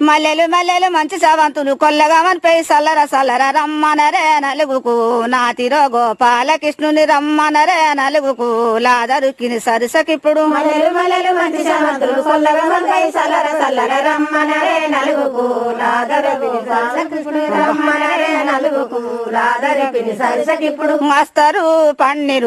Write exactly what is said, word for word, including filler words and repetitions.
మల్లెలు మల్లెలు మంచి సావంతులు కొల్లగా మనిపోయి సల్లర సల్లర రమ్మనరే నలుగుకు నాతిరో గోపాలకృష్ణుని రమ్మనరే నలుగుకు లాదరుకిని సరిసకిప్పుడు మల్లెలు మల్లెలు మంచి సావంతులు కొల్లగా మనిపోయి సల్లర సల్లర రమ్మనరే నలుగుకు లాదరుకిని సరిసకిప్పుడు రమ్మనరే నలుగుకు లాదరుకిని సరిసకిప్పుడు మస్తరు పన్నీరు